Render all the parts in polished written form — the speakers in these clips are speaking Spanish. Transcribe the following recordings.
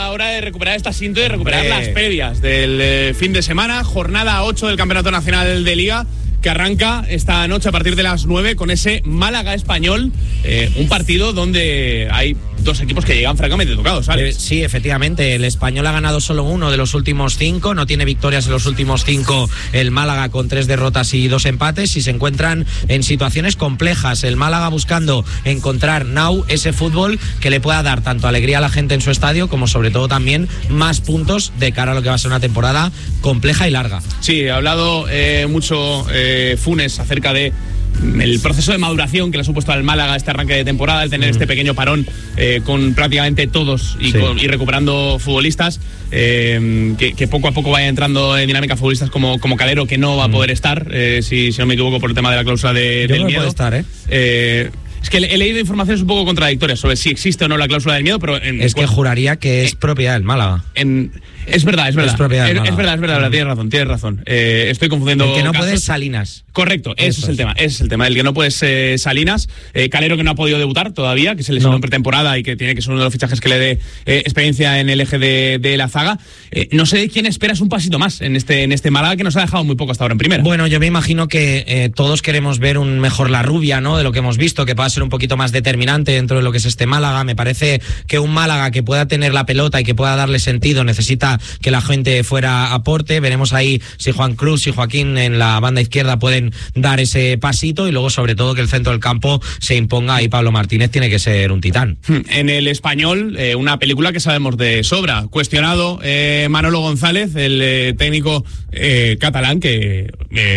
hora de recuperar esta cinta y de recuperar las previas del fin de semana. Jornada 8 del Campeonato Nacional de Liga, que arranca esta noche a partir de las 9 con ese Málaga-Español, un partido donde hay dos equipos que llegan francamente tocados, ¿sabes? Sí, efectivamente, el Español ha ganado solo uno de los últimos 5, no tiene victorias en los últimos 5 el Málaga, con 3 derrotas y 2 empates, y se encuentran en situaciones complejas. El Málaga buscando encontrar ese fútbol que le pueda dar tanto alegría a la gente en su estadio como sobre todo también más puntos de cara a lo que va a ser una temporada compleja y larga. Sí, ha hablado mucho Funes acerca de el proceso de maduración que le ha supuesto al Málaga este arranque de temporada, el tener este pequeño parón con prácticamente todos y recuperando futbolistas, que poco a poco vaya entrando en dinámica futbolistas como Calero, que no va a poder estar, si no me equivoco, por el tema de la cláusula del miedo. Puede estar, es que he leído informaciones un poco contradictorias sobre si existe o no la cláusula del miedo, pero que juraría que es propiedad del Málaga. Es verdad. Es propiedad del Málaga. Es verdad, tienes razón. Estoy confundiendo. El que no casos. puede es Salinas. Correcto, ese es el tema. El que no puede es Salinas. Calero, que no ha podido debutar todavía, que se lesionó en pretemporada y que tiene que ser uno de los fichajes que le dé experiencia en el eje de la zaga. No sé de quién esperas un pasito más en este Málaga, que nos ha dejado muy poco hasta ahora en primera. Bueno, yo me imagino que todos queremos ver un mejor Larrubia, ¿no? De lo que hemos visto, que pueda ser un poquito más determinante dentro de lo que es este Málaga. Me parece que un Málaga que pueda tener la pelota y que pueda darle sentido necesita que la gente fuera aporte. Veremos ahí si Juan Cruz y Joaquín en la banda izquierda pueden dar ese pasito, y luego sobre todo que el centro del campo se imponga, y Pablo Martínez tiene que ser un titán. En el Español, una película que sabemos de sobra. Cuestionado Manolo González, el técnico catalán, que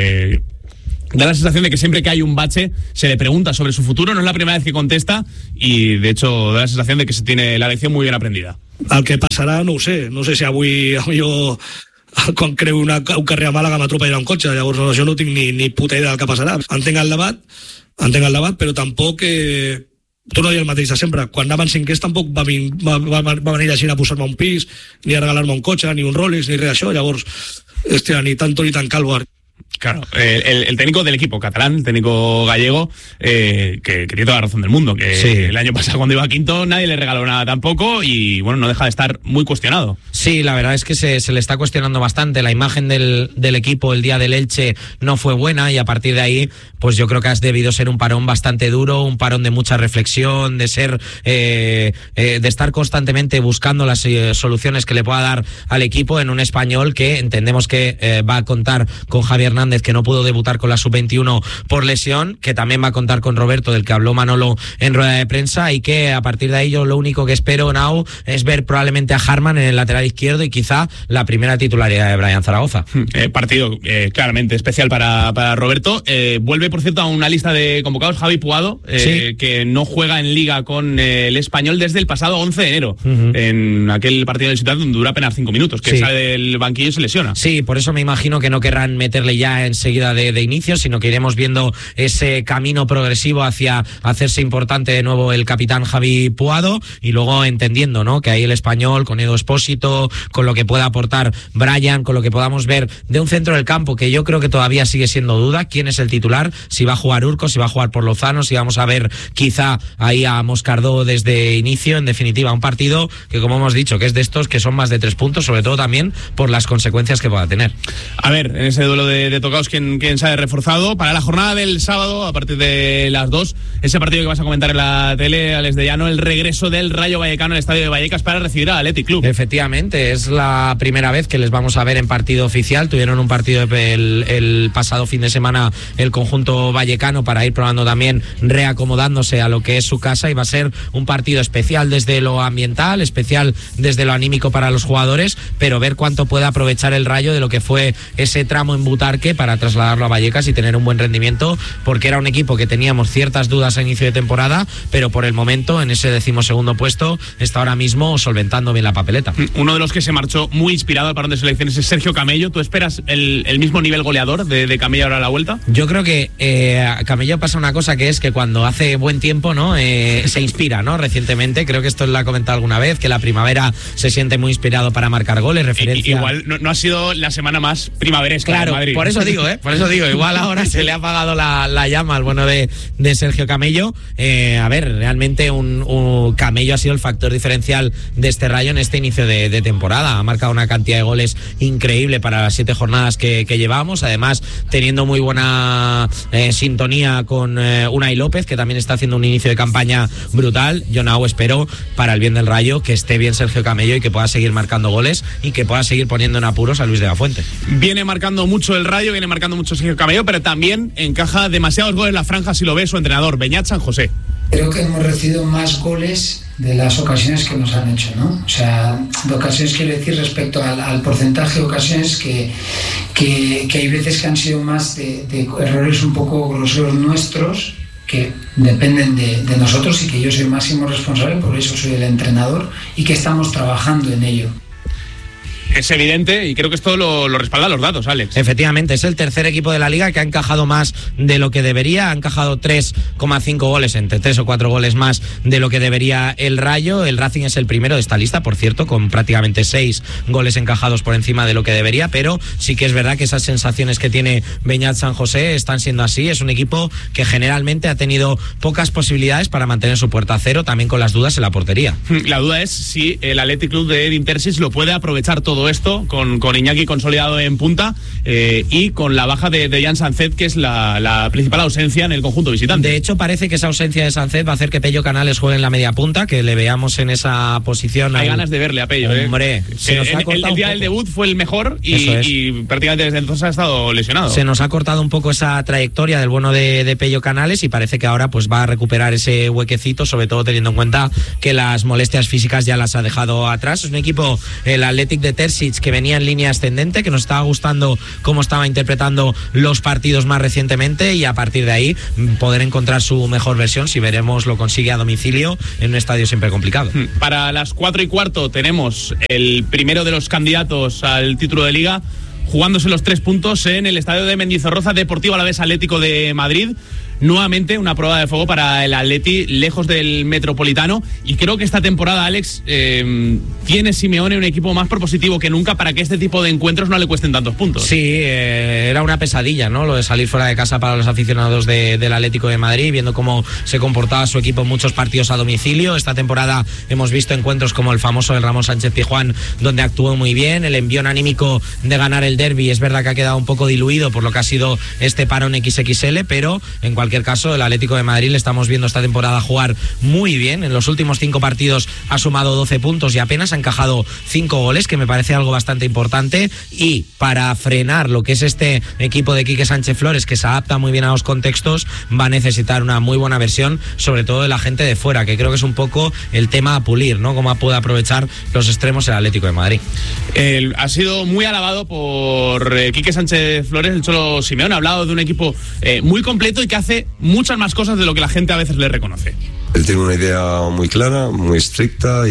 da la sensación de que siempre que hay un bache se le pregunta sobre su futuro. No es la primera vez que contesta, y de hecho da la sensación de que se tiene la lección muy bien aprendida. El que passarà no ho sé si avui jo quan creu una carrera a Màlaga m'atropellarà un cotxe, llavors jo no tinc ni puta idea del que passarà. Entenc el debat, però tampoc torno a dir el mateix de sempre. Quan anava en cinquers tampoc va venir així a posar-me un pis, ni a regalar-me un cotxe, ni un Rolex, ni res d'això. Llavors, ni tanto ni tan calvo. Claro, el técnico del equipo catalán, el técnico gallego, que tiene toda la razón del mundo, que el año pasado cuando iba a quinto nadie le regaló nada tampoco, y bueno, no deja de estar muy cuestionado. Sí, la verdad es que se le está cuestionando bastante. La imagen del equipo el día del Elche no fue buena, y a partir de ahí pues yo creo que has debido ser un parón bastante duro, un parón de mucha reflexión, de ser de estar constantemente buscando las soluciones que le pueda dar al equipo en un Español que entendemos que va a contar con Javier Hernández, que no pudo debutar con la sub-21 por lesión, que también va a contar con Roberto, del que habló Manolo en rueda de prensa, y que a partir de ahí yo lo único que espero, Nau, es ver probablemente a Harman en el lateral izquierdo y quizá la primera titularidad de Brian Zaragoza. Partido claramente especial para Roberto. Vuelve, por cierto, a una lista de convocados Javi Puado, que no juega en Liga con el Español desde el pasado 11 de enero, en aquel partido de Ciudad donde dura apenas 5 minutos, que sale del banquillo y se lesiona. Sí, por eso me imagino que no querrán meterle ya enseguida de inicio, sino que iremos viendo ese camino progresivo hacia hacerse importante de nuevo el capitán Javi Puado, y luego entendiendo, ¿no?, que ahí el Español, con Edu Espósito, con lo que pueda aportar Brian, con lo que podamos ver de un centro del campo que yo creo que todavía sigue siendo duda, quién es el titular, si va a jugar Urco, si va a jugar por Lozano, si vamos a ver quizá ahí a Moscardó desde inicio. En definitiva, un partido que, como hemos dicho, que es de estos que son más de 3 puntos, sobre todo también por las consecuencias que pueda tener. A ver, en ese duelo de tocados, ¿quién sale reforzado? Para la jornada del sábado, a partir de las 2, ese partido que vas a comentar en la tele, Alex de Llano, el regreso del Rayo Vallecano al estadio de Vallecas para recibir al Athletic Club. Efectivamente, es la primera vez que les vamos a ver en partido oficial. Tuvieron un partido el pasado fin de semana el conjunto vallecano para ir probando también, reacomodándose a lo que es su casa, y va a ser un partido especial desde lo ambiental, especial desde lo anímico para los jugadores, pero ver cuánto puede aprovechar el Rayo de lo que fue ese tramo en Butarque para trasladarlo a Vallecas y tener un buen rendimiento, porque era un equipo que teníamos ciertas dudas a inicio de temporada, pero por el momento en ese 12º puesto está ahora mismo solventando bien la papeleta. Uno de los que se marchó muy inspirado al parón de selecciones es Sergio Camello. ¿Tú esperas el mismo nivel goleador de Camello ahora a la vuelta? Yo creo que a Camello pasa una cosa, que es que cuando hace buen tiempo, ¿no?, se inspira, ¿no? Recientemente, creo que esto lo ha comentado alguna vez, que la primavera se siente muy inspirado para marcar goles. Referencia... Igual no ha sido la semana más primaveresca, claro, en Madrid. por eso digo, igual ahora se le ha apagado la llama al bueno de Sergio Camello. A ver, realmente un Camello ha sido el factor diferencial de este Rayo en este inicio de temporada. Ha marcado una cantidad de goles increíble para las 7 jornadas que llevamos, además teniendo muy buena sintonía con Unai López, que también está haciendo un inicio de campaña brutal. Yo espero, para el bien del Rayo, que esté bien Sergio Camello y que pueda seguir marcando goles y que pueda seguir poniendo en apuros a Luis de la Fuente. Viene marcando mucho el Rayo, viene marcando mucho Sergio Camello, pero también encaja demasiados goles en la franja si lo ve su entrenador, Beñat San José. Creo que hemos recibido más goles de las ocasiones que nos han hecho, ¿no? O sea, de ocasiones quiero decir respecto al porcentaje de ocasiones que hay veces que han sido más de errores un poco groseros nuestros, que dependen de nosotros y que yo soy el máximo responsable, por eso soy el entrenador y que estamos trabajando en ello. Es evidente y creo que esto lo respaldan los datos, Alex. Efectivamente, es el tercer equipo de la Liga que ha encajado más de lo que debería. Ha encajado 3,5 goles, entre 3 o 4 goles más de lo que debería el Rayo. El Racing es el primero de esta lista, por cierto, con prácticamente 6 goles encajados por encima de lo que debería, pero sí que es verdad que esas sensaciones que tiene Beñat San José están siendo así. Es un equipo que generalmente ha tenido pocas posibilidades para mantener su puerta a cero, también con las dudas en la portería. La duda es si el Athletic Club de Edin Terzic lo puede aprovechar todo esto con Iñaki consolidado en punta y con la baja de Jan Sancet, que es la principal ausencia en el conjunto visitante. De hecho, parece que esa ausencia de Sancet va a hacer que Pello Canales juegue en la media punta, que le veamos en esa posición. Hay ganas de verle a Pello. Hombre, el día del debut fue el mejor y prácticamente desde entonces ha estado lesionado. Se nos ha cortado un poco esa trayectoria del bueno de Pello Canales y parece que ahora pues va a recuperar ese huequecito, sobre todo teniendo en cuenta que las molestias físicas ya las ha dejado atrás. Es un equipo, el Athletic de Terzic, que venía en línea ascendente, que nos estaba gustando cómo estaba interpretando los partidos más recientemente, y a partir de ahí poder encontrar su mejor versión, si veremos lo consigue a domicilio en un estadio siempre complicado. Para las 4:15 tenemos el primero de los candidatos al título de Liga jugándose los 3 puntos en el estadio de Mendizorroza, Deportivo Alavés Atlético de Madrid. Nuevamente una prueba de fuego para el Atleti, lejos del Metropolitano, y creo que esta temporada, Alex, tiene Simeone un equipo más propositivo que nunca para que este tipo de encuentros no le cuesten tantos puntos. Sí, era una pesadilla, ¿no? Lo de salir fuera de casa para los aficionados del Atlético de Madrid, viendo cómo se comportaba su equipo en muchos partidos a domicilio. Esta temporada hemos visto encuentros como el famoso del Ramón Sánchez Pizjuán, donde actuó muy bien. El envión anímico de ganar el derbi es verdad que ha quedado un poco diluido por lo que ha sido este parón XXL, pero en cualquier caso el Atlético de Madrid le estamos viendo esta temporada jugar muy bien. En los últimos 5 partidos ha sumado 12 puntos y apenas ha encajado 5 goles, que me parece algo bastante importante, y para frenar lo que es este equipo de Quique Sánchez Flores, que se adapta muy bien a los contextos, va a necesitar una muy buena versión, sobre todo de la gente de fuera, que creo que es un poco el tema a pulir, ¿no? Cómo puede aprovechar los extremos el Atlético de Madrid. Ha sido muy alabado por Quique Sánchez Flores, el Cholo Simeone. Ha hablado de un equipo muy completo y que hace muchas más cosas de lo que la gente a veces le reconoce. Él tiene una idea muy clara, muy estricta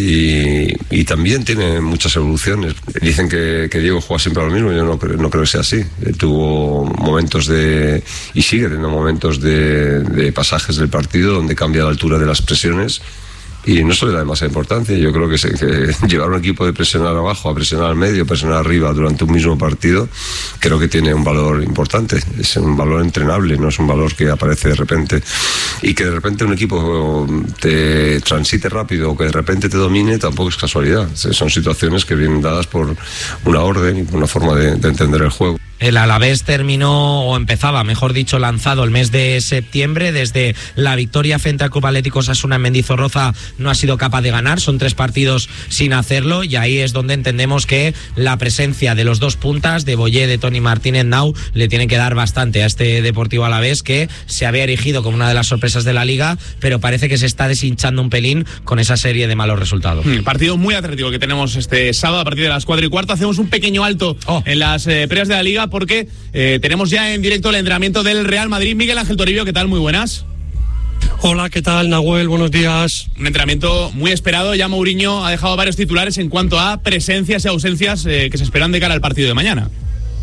y también tiene muchas evoluciones. Dicen que Diego juega siempre a lo mismo, yo no creo que sea así. Tuvo momentos y sigue teniendo momentos de pasajes del partido donde cambia la altura de las presiones y no se le da demasiada importancia. Yo creo que llevar un equipo de presionar abajo a presionar al medio, presionar arriba durante un mismo partido, creo que tiene un valor importante. Es un valor entrenable, no es un valor que aparece de repente. Y que de repente un equipo te transite rápido o que de repente te domine tampoco es casualidad. Son situaciones que vienen dadas por una orden y por una forma de entender el juego. El Alavés terminó, o empezaba, mejor dicho, lanzado el mes de septiembre. Desde la victoria frente al Club Atlético Osasuna en Mendizorroza no ha sido capaz de ganar, son 3 partidos sin hacerlo, y ahí es donde entendemos que la presencia de los 2 puntas, de Boyé, de Tony Martínez Nau, le tiene que dar bastante a este Deportivo Alavés, que se había erigido como una de las sorpresas de la Liga, pero parece que se está deshinchando un pelín con esa serie de malos resultados. Partido muy atractivo que tenemos este sábado a partir de las 4:15. Hacemos un pequeño alto en las previas de la Liga, porque tenemos ya en directo el entrenamiento del Real Madrid. Miguel Ángel Toribio, ¿qué tal? Muy buenas. Hola, ¿qué tal, Nahuel? Buenos días. Un entrenamiento muy esperado. Ya Mourinho ha dejado varios titulares en cuanto a presencias y ausencias que se esperan de cara al partido de mañana.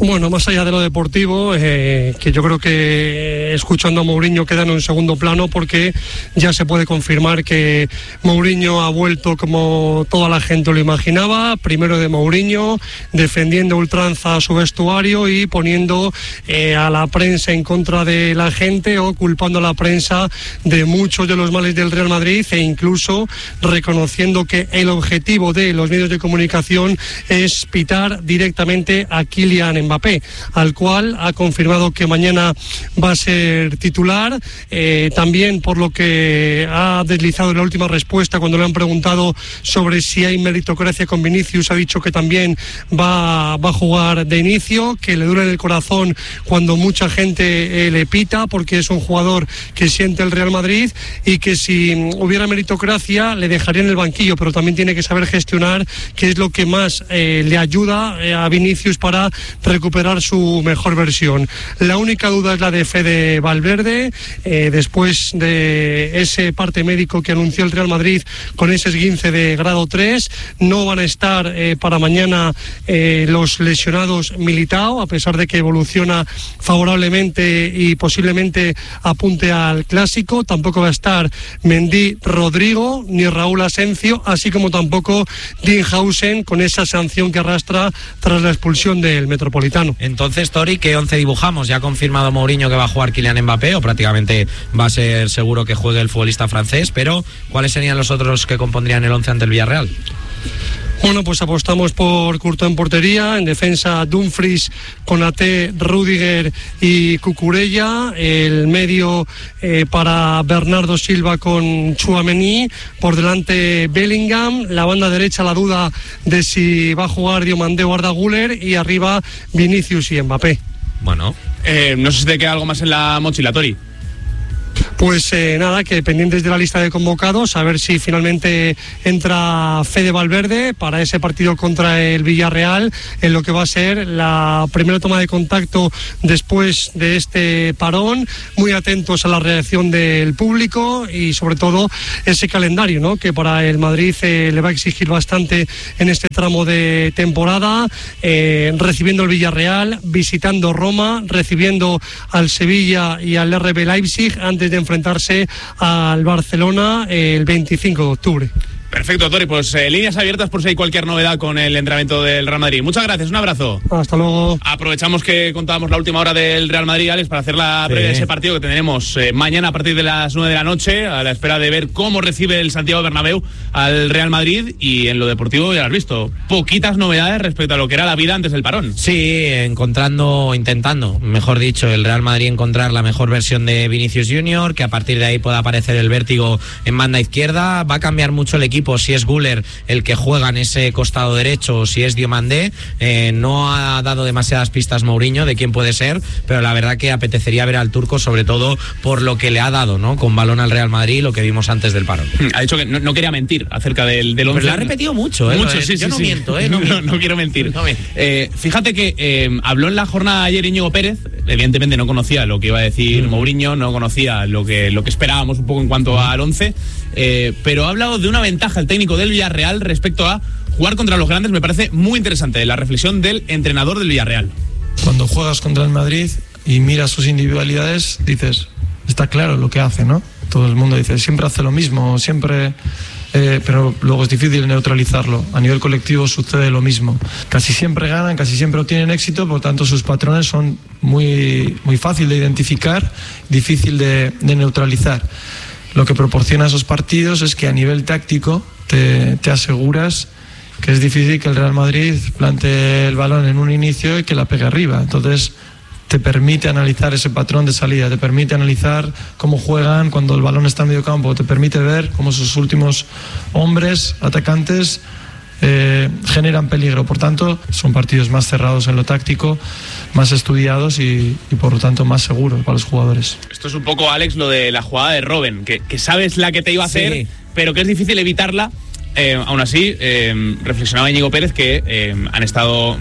Bueno, más allá de lo deportivo, que yo creo que escuchando a Mourinho queda en un segundo plano, porque ya se puede confirmar que Mourinho ha vuelto como toda la gente lo imaginaba, primero de Mourinho, defendiendo ultranza a su vestuario y poniendo a la prensa en contra de la gente, o culpando a la prensa de muchos de los males del Real Madrid, e incluso reconociendo que el objetivo de los medios de comunicación es pitar directamente a Kylian Mbappé, al cual ha confirmado que mañana va a ser titular. También, por lo que ha deslizado en la última respuesta cuando le han preguntado sobre si hay meritocracia con Vinicius, ha dicho que también va a jugar de inicio, que le duele en el corazón cuando mucha gente le pita, porque es un jugador que siente el Real Madrid, y que si hubiera meritocracia le dejaría en el banquillo, pero también tiene que saber gestionar, que es lo que más le ayuda a Vinicius para recuperar su mejor versión. La única duda es la de Fede Valverde, después de ese parte médico que anunció el Real Madrid con ese esguince de grado 3, no van a estar para mañana los lesionados Militao, a pesar de que evoluciona favorablemente y posiblemente apunte al Clásico. Tampoco va a estar Mendy, Rodrigo, ni Raúl Asencio, así como tampoco Dinhausen, con esa sanción que arrastra tras la expulsión del Metropolitano. Entonces, Tori, ¿qué 11 dibujamos? ¿Ya ha confirmado Mourinho que va a jugar Kylian Mbappé, o prácticamente va a ser seguro que juegue el futbolista francés? Pero, ¿cuáles serían los otros que compondrían el 11 ante el Villarreal? Bueno, pues apostamos por Courtois en portería, en defensa Dumfries, Konaté, Rüdiger y Cucurella, el medio para Bernardo Silva con Tchouaméni, por delante Bellingham, la banda derecha la duda de si va a jugar Diomandé o Arda Güler, y arriba Vinicius y Mbappé. Bueno, no sé si te queda algo más en la mochila, Tori. Pues nada, que pendientes de la lista de convocados, a ver si finalmente entra Fede Valverde para ese partido contra el Villarreal, en lo que va a ser la primera toma de contacto después de este parón. Muy atentos a la reacción del público y sobre todo ese calendario, ¿no?, que para el Madrid le va a exigir bastante en este tramo de temporada, recibiendo el Villarreal, visitando Roma, recibiendo al Sevilla y al RB Leipzig, antes de enfrentarse al Barcelona el 25 de octubre. Perfecto, Tori, pues líneas abiertas por si hay cualquier novedad con el entrenamiento del Real Madrid. Muchas gracias, un abrazo. Hasta luego. Aprovechamos que contábamos la última hora del Real Madrid, Alex, para hacer la previa de ese partido que tendremos mañana a partir de las 9 de la noche, a la espera de ver cómo recibe el Santiago Bernabéu al Real Madrid. Y en lo deportivo ya lo has visto, poquitas novedades respecto a lo que era la vida antes del parón. Sí, intentando, mejor dicho, el Real Madrid encontrar la mejor versión de Vinicius Junior, que a partir de ahí pueda aparecer el vértigo en banda izquierda. Va a cambiar mucho el equipo si es Güler el que juega en ese costado derecho o si es Diomandé. No ha dado demasiadas pistas Mourinho de quién puede ser, pero la verdad que apetecería ver al turco, sobre todo por lo que le ha dado, ¿no?, con balón al Real Madrid, lo que vimos antes del parón. Ha dicho que no quería mentir acerca del 11. Pero lo ha repetido mucho, sí, yo no miento, no quiero mentir. Fíjate que habló en la jornada ayer Íñigo Pérez. Evidentemente no conocía lo que iba a decir Mourinho, no conocía lo que esperábamos un poco en cuanto al 11, pero ha hablado de una ventaja el técnico del Villarreal respecto a jugar contra los grandes. Me parece muy interesante la reflexión del entrenador del Villarreal. Cuando juegas contra el Madrid y miras sus individualidades, dices, está claro lo que hace, ¿no? Todo el mundo dice, siempre hace lo mismo, siempre... pero luego es difícil neutralizarlo. A nivel colectivo sucede lo mismo. Casi siempre ganan, casi siempre obtienen éxito, por tanto sus patrones son muy, muy fácil de identificar, difícil de neutralizar. Lo que proporciona esos partidos es que a nivel táctico te aseguras que es difícil que el Real Madrid plantee el balón en un inicio y que la pegue arriba. Entonces te permite analizar ese patrón de salida, te permite analizar cómo juegan cuando el balón está en medio campo, te permite ver cómo sus últimos hombres, atacantes, generan peligro. Por tanto, son partidos más cerrados en lo táctico, más estudiados y por lo tanto más seguros para los jugadores. Esto es un poco, Alex, lo de la jugada de Robben, que sabes la que te iba a hacer, pero que es difícil evitarla. Aún así, reflexionaba Íñigo Pérez que han estado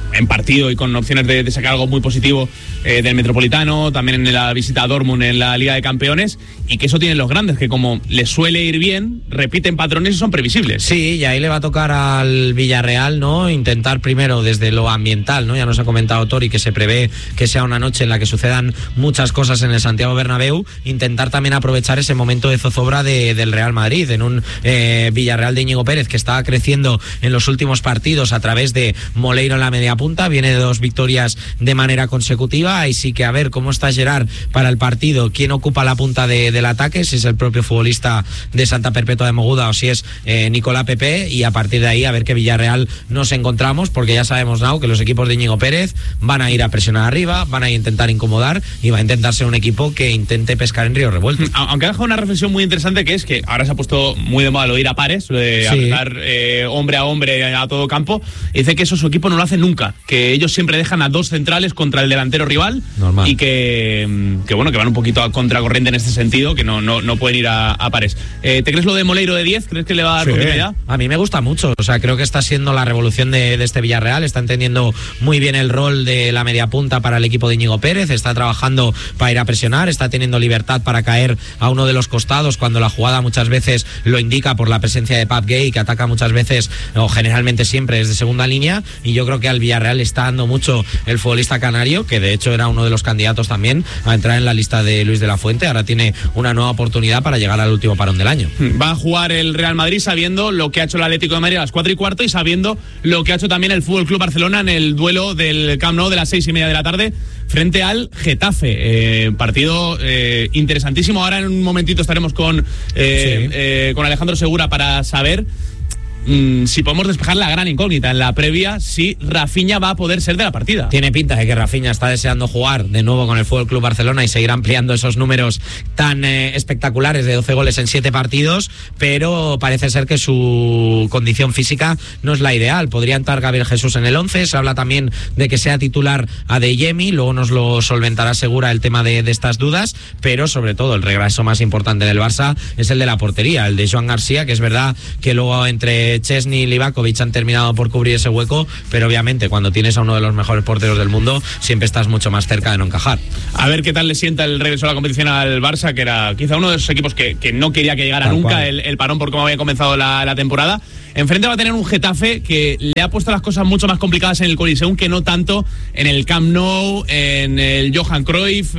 en partido y con opciones de sacar algo muy positivo del Metropolitano, también en la visita a Dortmund en la Liga de Campeones, y que eso tienen los grandes, que como les suele ir bien, repiten patrones y son previsibles. Sí, y ahí le va a tocar al Villarreal, ¿no? Intentar primero desde lo ambiental, ¿no? Ya nos ha comentado Tori que se prevé que sea una noche en la que sucedan muchas cosas en el Santiago Bernabéu, intentar también aprovechar ese momento de zozobra del Real Madrid, en un Villarreal de Íñigo Pérez que estaba creciendo en los últimos partidos a través de Moleiro en la media punta, viene de 2 victorias de manera consecutiva. Ahí sí que a ver cómo está Gerard para el partido, quién ocupa la punta del ataque, si es el propio futbolista de Santa Perpetua de Mogoda o si es Nicolás Pepe, y a partir de ahí a ver qué Villarreal nos encontramos, porque ya sabemos, Nau, que los equipos de Íñigo Pérez van a ir a presionar arriba, van a intentar incomodar y va a intentar ser un equipo que intente pescar en río revuelto. Aunque ha dejado una reflexión muy interesante, que es que ahora se ha puesto muy de moda lo de ir a pares, lo de apretar hombre a hombre a todo campo, y dice que eso su equipo no lo hace nunca, que ellos siempre dejan a 2 centrales contra el delantero rival. Normal. Y que bueno, que van un poquito a contracorriente en este sentido, que no pueden ir a pares. ¿Te crees lo de Moleiro de 10? ¿Crees que le va a dar continuidad? A mí me gusta mucho, o sea, creo que está siendo la revolución de este Villarreal, está entendiendo muy bien el rol de la media punta para el equipo de Íñigo Pérez, está trabajando para ir a presionar, está teniendo libertad para caer a uno de los costados cuando la jugada muchas veces lo indica por la presencia de Pap Gay, que ataca muchas veces o generalmente siempre desde segunda línea, y yo creo que al Villarreal le está dando mucho el futbolista canario, que de hecho era uno de los candidatos también a entrar en la lista de Luis de la Fuente. Ahora tiene una nueva oportunidad para llegar al último parón del año. Va a jugar el Real Madrid sabiendo lo que ha hecho el Atlético de Madrid a las 4:15 y sabiendo lo que ha hecho también el FC Barcelona en el duelo del Camp Nou de las 6:30 de la tarde frente al Getafe. Partido interesantísimo. Ahora en un momentito estaremos con Alejandro Segura para saber si podemos despejar la gran incógnita en la previa, si Rafinha va a poder ser de la partida. Tiene pinta de que Rafinha está deseando jugar de nuevo con el FC Barcelona y seguir ampliando esos números tan espectaculares de 12 goles en 7 partidos, pero parece ser que su condición física no es la ideal. Podría entrar Gabriel Jesús en el 11, se habla también de que sea titular Adeyemi, luego nos lo solventará Segura el tema de estas dudas, pero sobre todo el regreso más importante del Barça es el de la portería, el de Joan García, que es verdad que luego entre Chesney y Livakovic han terminado por cubrir ese hueco, pero obviamente cuando tienes a uno de los mejores porteros del mundo siempre estás mucho más cerca de no encajar. A ver qué tal le sienta el regreso a la competición al Barça, que era quizá uno de esos equipos que no quería que llegara nunca el parón por cómo había comenzado la temporada. Enfrente va a tener un Getafe que le ha puesto las cosas mucho más complicadas en el Coliseum que no tanto en el Camp Nou, en el Johan Cruyff.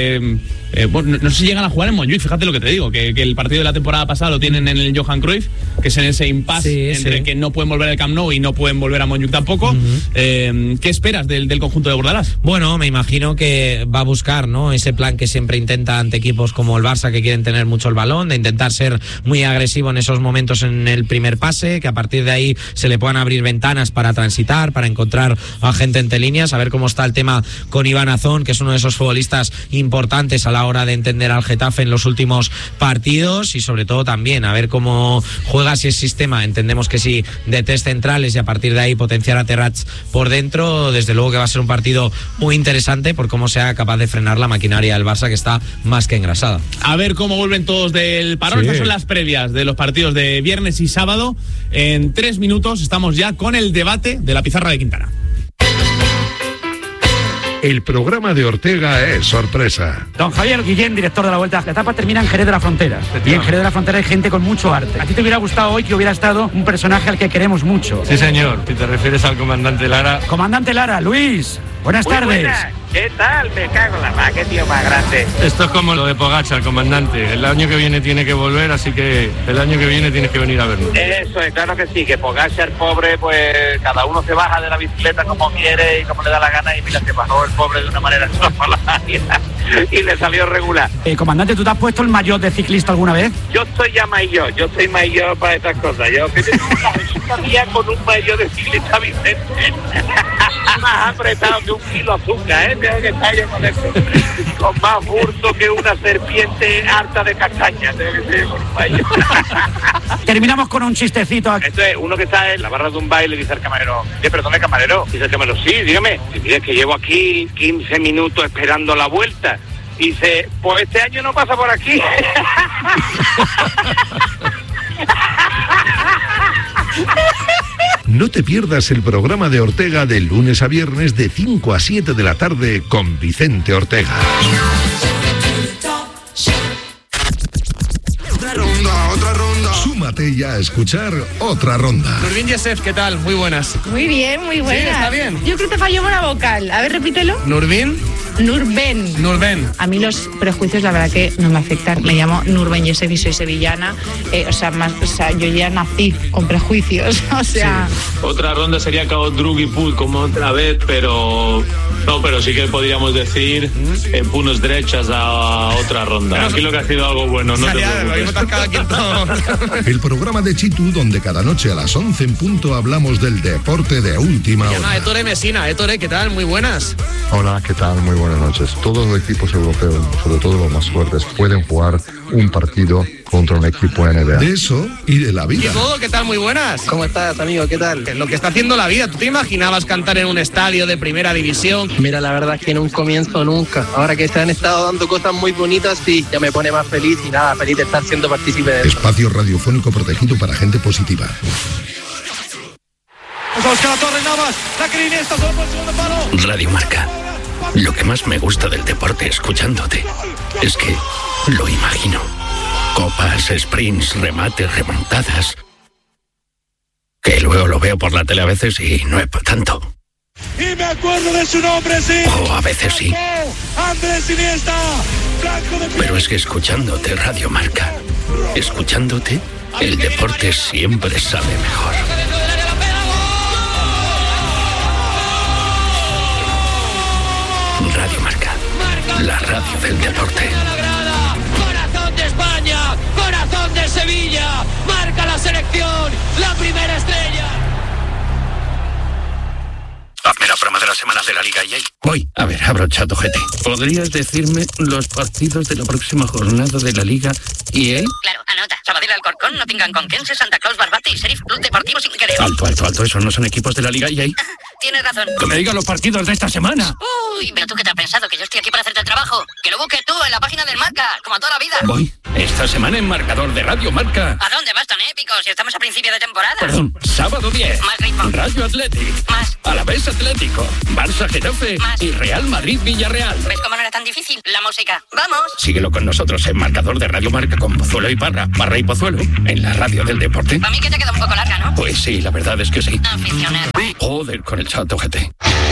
Bueno, no sé si llegan a jugar en Montjuic, fíjate lo que te digo, que el partido de la temporada pasada lo tienen en el Johan Cruyff, que es en ese impasse entre que no pueden volver al Camp Nou y no pueden volver a Montjuic tampoco. ¿Qué esperas del conjunto de Bordalás? Bueno, me imagino que va a buscar, ¿no?, ese plan que siempre intenta ante equipos como el Barça, que quieren tener mucho el balón, de intentar ser muy agresivo en esos momentos en el primer pase, que a partir de ahí se le puedan abrir ventanas para transitar, para encontrar a gente entre líneas, a ver cómo está el tema con Iván Azón, que es uno de esos futbolistas importantes a la hora de entender al Getafe en los últimos partidos, y sobre todo también a ver cómo juega, si es sistema, entendemos que sí, de 3 centrales, y a partir de ahí potenciar a Terrats por dentro. Desde luego que va a ser un partido muy interesante por cómo sea capaz de frenar la maquinaria del Barça, que está más que engrasada. A ver cómo vuelven todos del parón. Estas son las previas de los partidos de viernes y sábado. En 3 minutos estamos ya con el debate de la pizarra de Quintana. El programa de Ortega es sorpresa. Don Javier Guillén, director de la Vuelta. La etapa termina en Jerez de la Frontera. Y en Jerez de la Frontera hay gente con mucho arte. ¿A ti te hubiera gustado hoy que hubiera estado un personaje al que queremos mucho? Sí, señor. Si te refieres al comandante Lara. Comandante Lara, Luis. Buenas tardes. Buenas. ¿Qué tal? Me cago en la mar, qué tío más grande. Esto es como lo de Pogačar, comandante. El año que viene tiene que volver, así que el año que viene tienes que venir a vernos. Eso es, claro que sí, que Pogačar, pobre, pues cada uno se baja de la bicicleta como quiere y como le da la gana, y mira, se bajó el pobre de una manera extraordinaria y le salió regular. Comandante, ¿tú te has puesto el maillot de ciclista alguna vez? Yo estoy ya maillot, yo soy maillot para estas cosas. Yo que tengo una día con un maillot de ciclista Vicente. Más apretado que 1 kilo de azúcar, tengo que estar yo con eso. Con más burto que una serpiente harta de castañas. Terminamos con un chistecito. Esto es uno que está en la barra de un baile y dice al camarero: perdone, camarero. Dice el camarero: sí, dígame. Y mire, que llevo aquí 15 minutos esperando la vuelta. Dice: pues este año no pasa por aquí. No te pierdas el programa de Ortega de lunes a viernes de 5 a 7 de la tarde con Vicente Ortega. Otra ronda. Súmate ya a escuchar Otra Ronda. Nurbin Yesef, ¿qué tal? Muy buenas. Muy bien, muy buenas. Sí, está bien. Yo creo que falló una vocal. A ver, repítelo. Nurbin. Nurben. A mí los prejuicios, la verdad que no me afectan. Me llamo Nurben Yesef y soy sevillana. Yo ya nací con prejuicios. Sí. Otra ronda sería Cao Drugui Put como otra vez, pero sí que podríamos decir punos derechas a otra ronda. Aquí lo que ha sido algo bueno, no te preocupes. El programa de Chitu, donde cada noche a las 11 en punto hablamos del deporte de última hora. Ettore Messina. Ettore, ¿qué tal? Muy buenas. Hola, ¿qué tal? Muy buenas noches. Todos los equipos europeos, sobre todo los más fuertes, pueden jugar un partido contra un equipo NBA. De eso y de la vida. ¿Y todo? ¿Qué tal? Muy buenas. ¿Cómo estás, amigo? ¿Qué tal? Lo que está haciendo la vida. ¿Tú te imaginabas cantar en un estadio de primera división? Mira, la verdad es que en un comienzo nunca. Ahora que se han estado dando cosas muy bonitas, sí, ya me pone más feliz y nada, feliz de estar siendo partícipe de eso. Espacio radiofónico protegido para gente positiva. Radio Marca. Lo que más me gusta del deporte escuchándote es que lo imagino. Copas, sprints, remates, remontadas. Que luego lo veo por la tele a veces y no es para tanto. Y me acuerdo de su nombre, sí. O a veces sí. Andrés Iniesta. Pero es que escuchándote Radio Marca, escuchándote, el deporte siempre sabe mejor. Radio Marca, la radio del deporte. Corazón de España, corazón de Sevilla, marca la selección, la primera estrella. Hazme la broma de la semana de la Liga EA. Voy. A ver, abro ChatGPT. ¿Podrías decirme los partidos de la próxima jornada de la Liga EA? Claro, anota. Sabadell, Alcorcón, Nottingham, Conquense, Santa Claus, Barbate y Sheriff Club Deportivo Sinquereo. Alto. ¿Esos no son equipos de la Liga EA? Tienes razón. Que me digan los partidos de esta semana. Uy, pero tú qué te has pensado, que yo estoy aquí para hacerte el trabajo. Que lo busques tú en la página del Marca, como toda la vida. Voy. Esta semana en marcador de Radio Marca. ¿A dónde vas tan épico si estamos a principio de temporada? Perdón, sábado 10. Más ritmo. Rayo Athletic. Más. Alavés Atlético. Barça Getafe. Más. Y Real Madrid Villarreal. ¿Ves cómo no era tan difícil? La música. ¡Vamos! Síguelo con nosotros en marcador de Radio Marca con Pozuelo y Parra y Pozuelo, en la radio del deporte. Para mí que te queda un poco larga, ¿no? Pues sí, la verdad es que sí. Aficionado. Joder, con el ChatGPT.